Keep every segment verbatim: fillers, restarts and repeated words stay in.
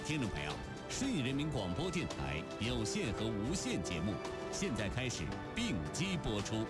听众朋友，顺义人民广播电台有线和无线节目现在开始并机播出。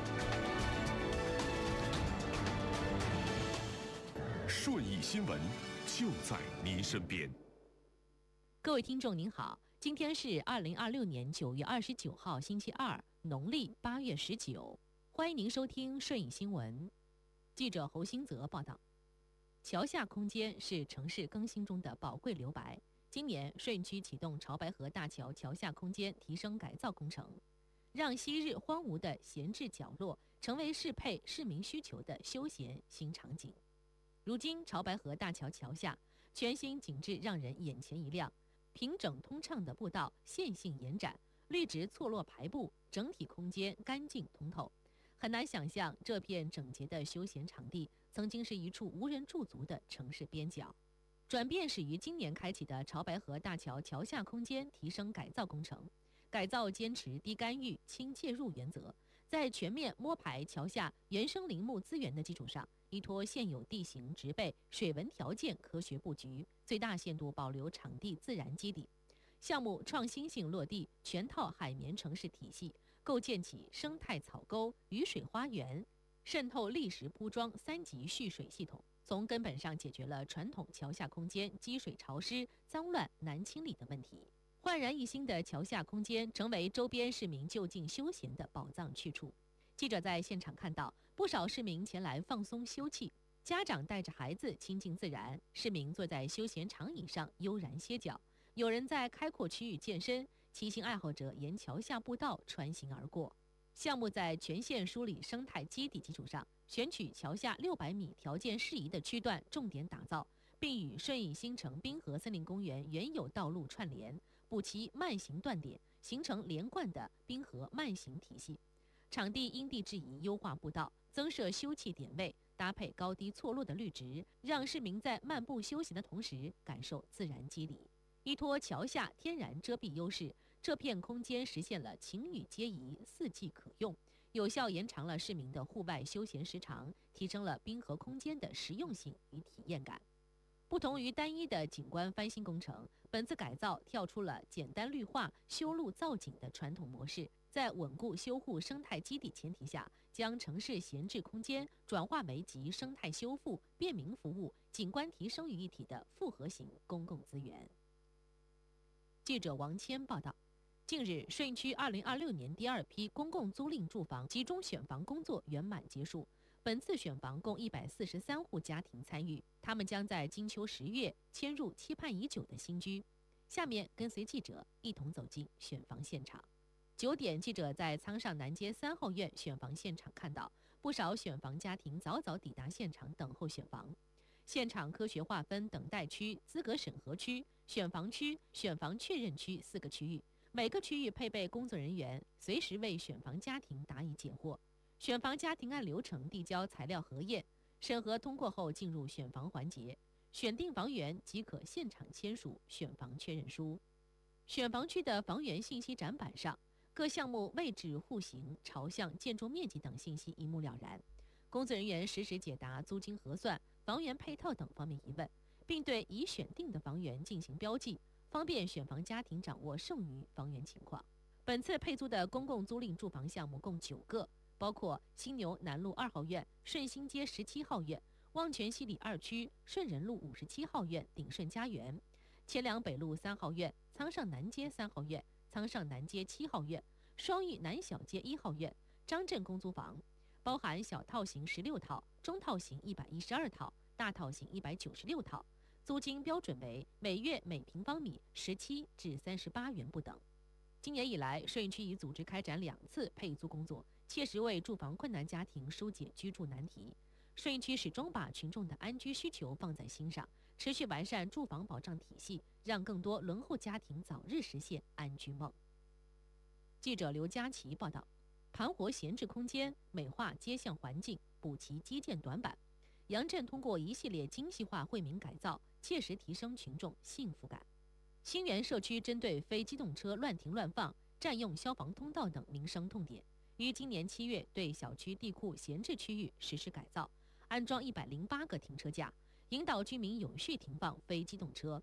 顺义新闻就在您身边。 各位听众您好，今天是二零二六年九月二十九号星期二，农历八月十九，欢迎您收听顺义新闻。记者侯兴泽报道。桥下空间是城市更新中的宝贵留白。今年顺义区启动潮白河大桥桥下空间提升改造工程，让昔日荒芜的闲置角落成为适配市民需求的休闲新场景。如今潮白河大桥桥下全新景致让人眼前一亮，平整通畅的步道线性延展，绿植错落排布，整体空间干净通透。很难想象这片整洁的休闲场地曾经是一处无人驻足的城市边角。转变始于今年开启的潮白河大桥桥下空间提升改造工程。改造坚持低干预、轻介入原则，在全面摸排桥下原生林木资源的基础上，依托现有地形植被、水文条件科学布局，最大限度保留场地自然基底。项目创新性落地，全套海绵城市体系，构建起生态草沟、雨水花园、渗透砾石铺装三级蓄水系统，从根本上解决了传统桥下空间积水潮湿、脏乱难清理的问题。焕然一新的桥下空间成为周边市民就近休闲的宝藏去处。记者在现场看到不少市民前来放松休憩，家长带着孩子亲近自然，市民坐在休闲长椅上悠然歇脚，有人在开阔区域健身，骑行爱好者沿桥下步道穿行而过。项目在全线梳理生态基底基础上，选取桥下六百米条件适宜的区段重点打造，并与顺义新城滨河森林公园原有道路串联，补齐慢行断点，形成连贯的滨河慢行体系。场地因地制宜优化步道，增设休憩点位，搭配高低错落的绿植，让市民在漫步休息的同时感受自然肌理。依托桥下天然遮蔽优势，这片空间实现了晴雨皆宜、四季可用，有效延长了市民的户外休闲时长，提升了滨河空间的实用性与体验感。不同于单一的景观翻新工程，本次改造跳出了简单绿化、修路造景的传统模式，在稳固修护生态基底前提下，将城市闲置空间转化为集生态修复、便民服务、景观提升于一体的复合型公共资源。记者王谦报道，近日顺义区二零二六年第二批公共租赁住房集中选房工作圆满结束。本次选房共一百四十三户家庭参与，他们将在金秋十月迁入期盼已久的新居。下面跟随记者一同走进选房现场。九点，记者在苍上南街三号院选房现场看到，不少选房家庭早早抵达现场等候选房。现场科学划分等待区、资格审核区、选房区、选房确认区四个区域，每个区域配备工作人员，随时为选房家庭答疑解惑。选房家庭按流程递交材料核验，审核通过后进入选房环节，选定房源即可现场签署选房确认书。选房区的房源信息展板上，各项目位置、户型、朝向、建筑面积等信息一目了然。工作人员实时解答租金核算、房源配套等方面疑问，并对已选定的房源进行标记，方便选房家庭掌握剩余房源情况。本次配租的公共租赁住房项目共九个，包括新牛南路二号院、顺兴街十七号院、望泉西里二区顺仁路五十七号院鼎顺家园、前梁北路三号院、苍上南街三号院、苍上南街七号院、双峪南小街一号院、张镇公租房，包含小套型十六套、中套型一百一十二套、大套型一百九十六套，租金标准为每月每平方米十七至三十八元不等。今年以来，顺义区已组织开展两次配租工作，切实为住房困难家庭疏解居住难题。顺义区始终把群众的安居需求放在心上，持续完善住房保障体系，让更多轮候家庭早日实现安居梦。记者刘佳琪报道，盘活闲置空间，美化街巷环境，补齐基建短板。杨镇通过一系列精细化惠民改造，切实提升群众幸福感。新源社区针对非机动车乱停乱放、占用消防通道等民生痛点，于今年七月对小区地库闲置区域实施改造，安装一百零八个停车架，引导居民有序停放非机动车。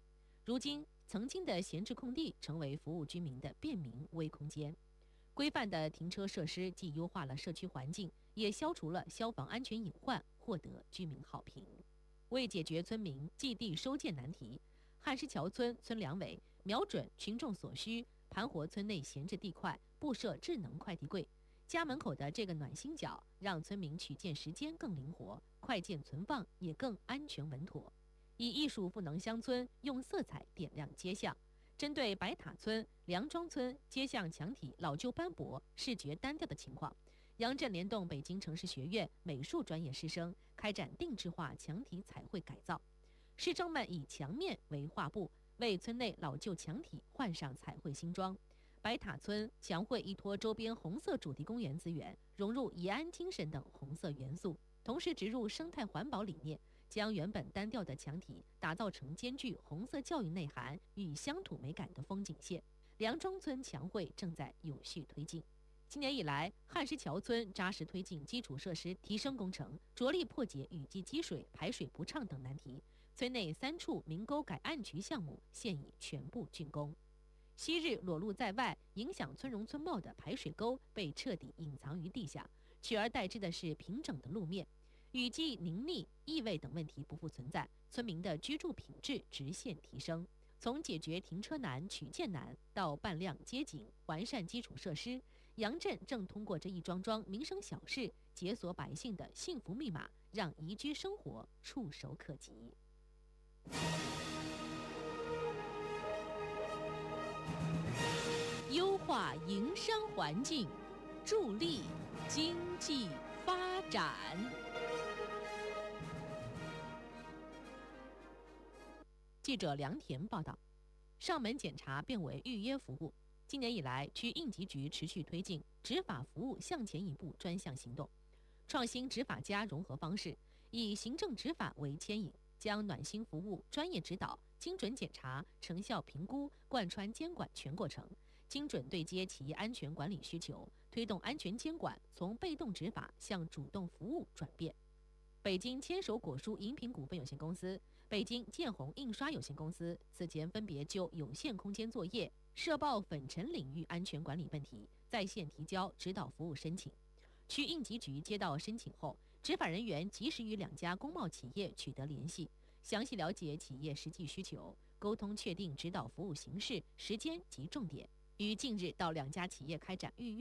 如今，曾经的闲置空地成为服务居民的便民微空间。规范的停车设施既优化了社区环境，也消除了消防安全隐患，获得居民好评。为解决村民寄地收件难题，汉石桥村村两委瞄准群众所需，盘活村内闲置地块，布设智能快递柜。家门口的这个暖心角，让村民取件时间更灵活，快件存放也更安全稳妥。以艺术赋能乡村，用色彩点亮街巷。针对白塔村、梁庄村街巷墙体老旧斑驳、视觉单调的情况，杨震联动北京城市学院美术专业师生，开展定制化墙体彩绘改造。师生们以墙面为画布，为村内老旧墙体换上彩绘新装。白塔村墙绘依托周边红色主题公园资源，融入宜安精神等红色元素，同时植入生态环保理念，将原本单调的墙体打造成兼具红色教育内涵与乡土美感的风景线。梁庄村墙绘正在有序推进。今年以来，汉石桥村扎实推进基础设施提升工程，着力破解雨季积水、排水不畅等难题。村内三处明沟改暗渠项目现已全部竣工。昔日裸露在外、影响村容村貌的排水沟被彻底隐藏于地下，取而代之的是平整的路面。雨季凝腻、异味等问题不复存在，村民的居住品质直线提升。从解决停车难、取件难到办亮街景、完善基础设施，杨震正通过这一桩桩民生小事，解锁百姓的幸福密码，让宜居生活触手可及。优化营商环境，助力经济发展。记者梁田报道，上门检查变为预约服务。今年以来，区应急局持续推进执法服务向前一步专项行动，创新执法加融合方式，以行政执法为牵引，将暖心服务、专业指导、精准检查、成效评估贯穿监管全过程，精准对接企业安全管理需求，推动安全监管从被动执法向主动服务转变。北京牵手果蔬饮品股份有限公司、北京建宏印刷有限公司此前分别就有限空间作业、社报粉尘领域安全管理问题在线提交指导服务申请。区应急局接到申请后，执法人员及时与两家公贸企业取得联系，详细了解企业实际需求，沟通确定指导服务形式、时间及重点，于近日到两家企业开展预约